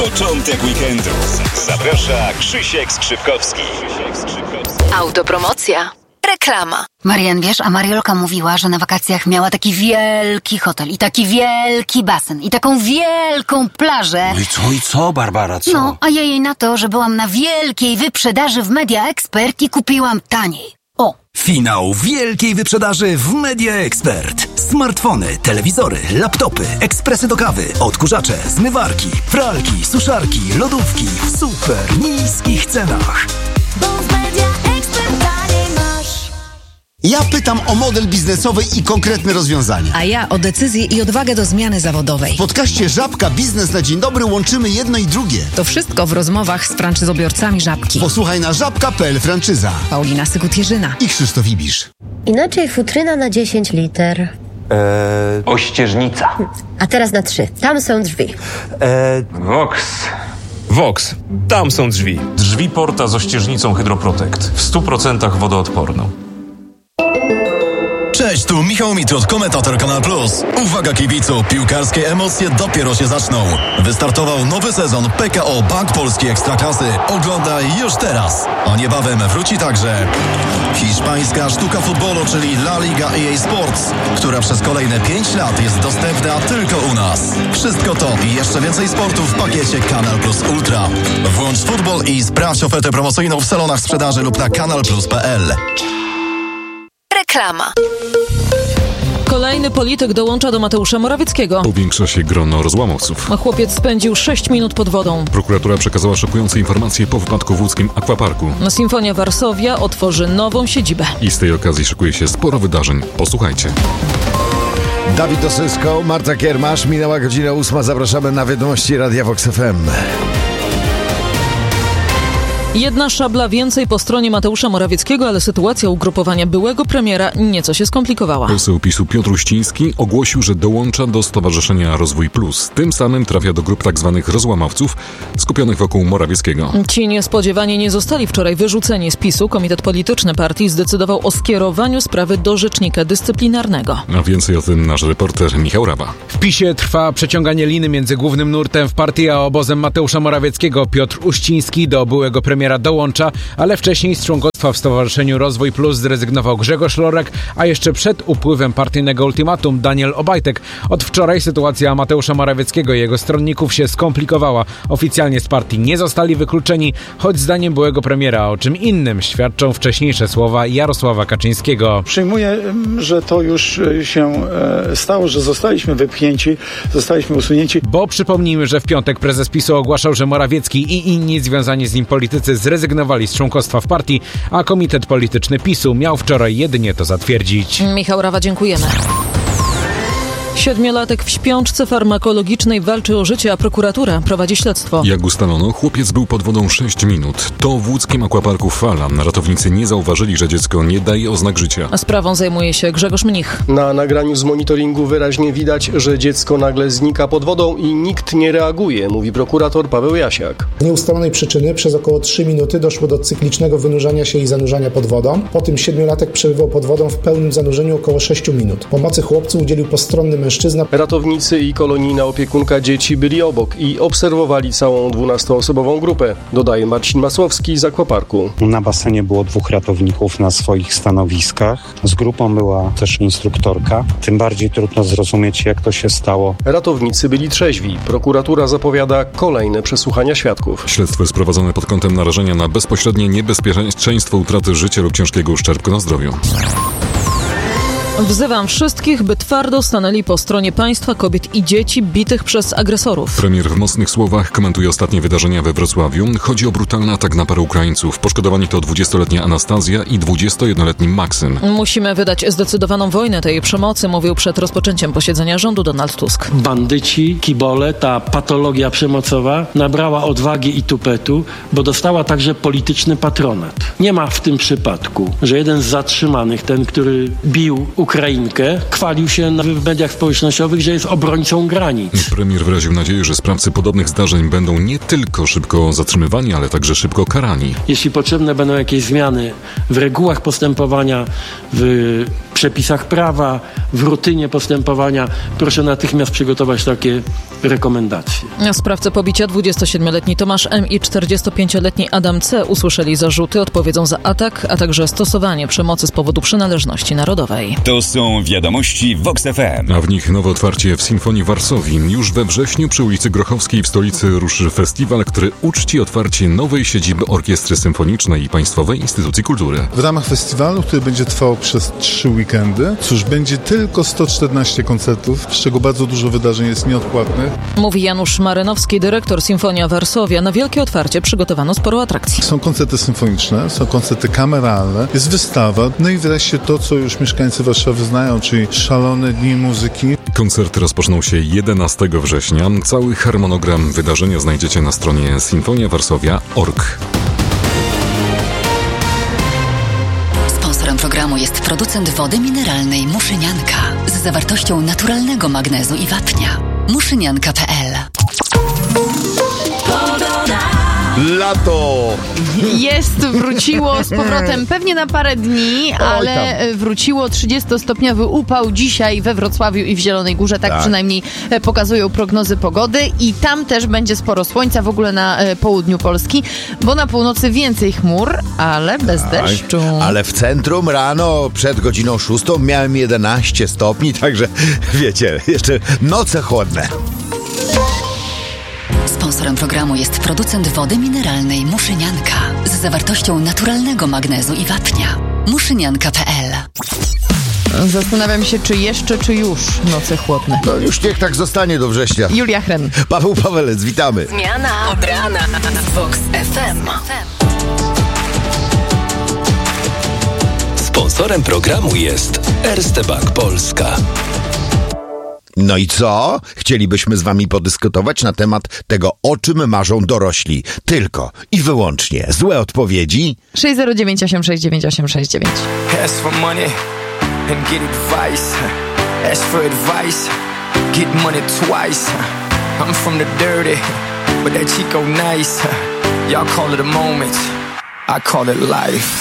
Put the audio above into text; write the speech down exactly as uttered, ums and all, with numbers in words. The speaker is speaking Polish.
Początek weekendu. Zaprasza Krzysiek Skrzypkowski. Autopromocja. Reklama. Marian, wiesz, a Mariolka mówiła, że na wakacjach miała taki wielki hotel i taki wielki basen i taką wielką plażę. No i co, i co, Barbara, co? No, a ja jej na to, że byłam na wielkiej wyprzedaży w Media Expert i kupiłam taniej. O! Finał wielkiej wyprzedaży w Media Expert. Smartfony, telewizory, laptopy, ekspresy do kawy, odkurzacze, zmywarki, pralki, suszarki, lodówki w super niskich cenach. Bo w Media Expert taniej masz. Ja pytam o model biznesowy i konkretne rozwiązania. A ja o decyzję i odwagę do zmiany zawodowej. W podcaście Żabka Biznes na Dzień Dobry łączymy jedno i drugie. To wszystko w rozmowach z franczyzobiorcami Żabki. Posłuchaj na żabka kropka p l franczyza. Paulina Sykut-Jerzyna I Krzysztof Ibisz. Inaczej futryna na dziesięć liter. Eee, ościeżnica. A teraz na trzy. Tam są drzwi. Eee, Vox. Vox. Tam są drzwi. Drzwi Porta z ościeżnicą Hydroprotect. W stu procentach wodoodporną. Cześć, tu Michał Mitrud, komentator Kanal Plus. Uwaga kibicu, piłkarskie emocje dopiero się zaczną. Wystartował nowy sezon P K O Bank Polski Ekstraklasy. Oglądaj już teraz. A niebawem wróci także hiszpańska sztuka futbolu, czyli La Liga E A Sports, która przez kolejne pięć lat jest dostępna tylko u nas. Wszystko to i jeszcze więcej sportu w pakiecie Kanal Plus Ultra. Włącz futbol i sprawdź ofertę promocyjną w salonach sprzedaży lub na kanal plus kropka p l. Reklama. Kolejny polityk dołącza do Mateusza Morawieckiego. Powiększa się grono rozłamowców. Chłopiec spędził sześć minut pod wodą. Prokuratura przekazała szokujące informacje po wypadku w łódzkim akwaparku. Sinfonia Warszawia otworzy nową siedzibę. I z tej okazji szykuje się sporo wydarzeń. Posłuchajcie. Dawid Osysko, Marta Kiermasz, minęła godzina ósma. Zapraszamy na wiadomości Radia Vox F M. Jedna szabla więcej po stronie Mateusza Morawieckiego, ale sytuacja ugrupowania byłego premiera nieco się skomplikowała. Poseł PiSu Piotr Uściński ogłosił, że dołącza do Stowarzyszenia Rozwój Plus. Tym samym trafia do grup tzw. rozłamowców skupionych wokół Morawieckiego. Ci niespodziewanie nie zostali wczoraj wyrzuceni z PiSu. Komitet Polityczny partii zdecydował o skierowaniu sprawy do rzecznika dyscyplinarnego. A więcej o tym nasz reporter Michał Rawa. W PiSie trwa przeciąganie liny między głównym nurtem w partii a obozem Mateusza Morawieckiego. Piotr Uściński do byłego premiera dołącza, ale wcześniej z członkostwa w Stowarzyszeniu Rozwój Plus zrezygnował Grzegorz Lorek, a jeszcze przed upływem partyjnego ultimatum Daniel Obajtek. Od wczoraj sytuacja Mateusza Morawieckiego i jego stronników się skomplikowała. Oficjalnie z partii nie zostali wykluczeni, choć zdaniem byłego premiera o czym innym świadczą wcześniejsze słowa Jarosława Kaczyńskiego. Przyjmuję, że to już się stało, że zostaliśmy wypchnięci, zostaliśmy usunięci. Bo przypomnijmy, że w piątek prezes PiSu ogłaszał, że Morawiecki i inni związani z nim politycy zrezygnowali z członkostwa w partii, a Komitet Polityczny PiSu miał wczoraj jedynie to zatwierdzić. Michał Rawa, dziękujemy. Siedmiolatek w śpiączce farmakologicznej walczy o życie, a prokuratura prowadzi śledztwo. Jak ustalono, chłopiec był pod wodą sześć minut. To w łódzkim akwaparku Fala. Ratownicy nie zauważyli, że dziecko nie daje oznak życia. A sprawą zajmuje się Grzegorz Mnich. Na nagraniu z monitoringu wyraźnie widać, że dziecko nagle znika pod wodą i nikt nie reaguje, mówi prokurator Paweł Jasiak. Z nieustalonej przyczyny przez około trzy minuty doszło do cyklicznego wynurzania się i zanurzania pod wodą. Po tym siedmiolatek przebywał pod wodą w pełnym zanurzeniu około sześciu minut. Pomocy chłopcu udzielił postronny mężczyzna. Ratownicy i kolonijna opiekunka dzieci byli obok i obserwowali całą dwunastoosobową grupę, dodaje Marcin Masłowski z akwaparku. Na basenie było dwóch ratowników na swoich stanowiskach. Z grupą była też instruktorka. Tym bardziej trudno zrozumieć, jak to się stało. Ratownicy byli trzeźwi. Prokuratura zapowiada kolejne przesłuchania świadków. Śledztwo jest prowadzone pod kątem narażenia na bezpośrednie niebezpieczeństwo utraty życia lub ciężkiego uszczerbku na zdrowiu. Wzywam wszystkich, by twardo stanęli po stronie państwa, kobiet i dzieci bitych przez agresorów. Premier w mocnych słowach komentuje ostatnie wydarzenia we Wrocławiu. Chodzi o brutalny atak na parę Ukraińców. Poszkodowani to dwudziestoletnia Anastazja i dwudziestojednoletni Maksym. Musimy wydać zdecydowaną wojnę tej przemocy, mówił przed rozpoczęciem posiedzenia rządu Donald Tusk. Bandyci, kibole, ta patologia przemocowa nabrała odwagi i tupetu, bo dostała także polityczny patronat. Nie ma w tym przypadku, że jeden z zatrzymanych, ten, który bił Ukrainkę, chwalił się w mediach społecznościowych, że jest obrońcą granic. Premier wyraził nadzieję, że sprawcy podobnych zdarzeń będą nie tylko szybko zatrzymywani, ale także szybko karani. Jeśli potrzebne będą jakieś zmiany w regułach postępowania, w przepisach prawa, w rutynie postępowania. Proszę natychmiast przygotować takie rekomendacje. Sprawcy pobicia dwudziestosiedmioletni Tomasz M. i czterdziestopięcioletni Adam C. usłyszeli zarzuty, odpowiedzą za atak, a także stosowanie przemocy z powodu przynależności narodowej. To są wiadomości Vox F M. A w nich nowe otwarcie w Sinfonii Warsowii. Już we wrześniu przy ulicy Grochowskiej w stolicy ruszy festiwal, który uczci otwarcie nowej siedziby Orkiestry Symfonicznej i Państwowej Instytucji Kultury. W ramach festiwalu, który będzie trwał przez trzy weekendy, cóż, będzie tylko sto czternaście koncertów, z czego bardzo dużo wydarzeń jest nieodpłatnych. Mówi Janusz Marynowski, dyrektor Sinfonia Warszawia. Na wielkie otwarcie przygotowano sporo atrakcji. Są koncerty symfoniczne, są koncerty kameralne, jest wystawa, no i wreszcie to, co już mieszkańcy Warszawy znają, czyli szalone dni muzyki. Koncerty rozpoczną się jedenastego września. Cały harmonogram wydarzenia znajdziecie na stronie sinfonia warszawia kropka org. Sponsorem programu jest producent wody mineralnej Muszynianka z zawartością naturalnego magnezu i wapnia. muszynianka kropka p l. Lato! Jest, wróciło z powrotem pewnie na parę dni, ale wróciło trzydziestostopniowy upał dzisiaj we Wrocławiu i w Zielonej Górze, tak, tak przynajmniej pokazują prognozy pogody i tam też będzie sporo słońca w ogóle na południu Polski, bo na północy więcej chmur, ale bez tak, deszczu. Ale w centrum rano przed godziną szóstą miałem jedenaście stopni, także wiecie, jeszcze noce chłodne. Sponsorem programu jest producent wody mineralnej Muszynianka z zawartością naturalnego magnezu i wapnia. muszynianka kropka p l. Zastanawiam się, czy jeszcze, czy już noce chłodne. No już niech tak zostanie do września. Julia Chren. Paweł Pawelec, witamy. Zmiana od rana w Vox F M. Sponsorem programu jest Erste Bank Polska. No i co? Chcielibyśmy z wami podyskutować na temat tego, o czym marzą dorośli. Tylko i wyłącznie złe odpowiedzi. sześć zero dziewięć osiem sześć dziewięć osiem sześć dziewięć. Ask for money and get advice. Ask for advice, get money twice. I'm from the dirty, but that Chico nice. Y'all call it a moment, I call it life.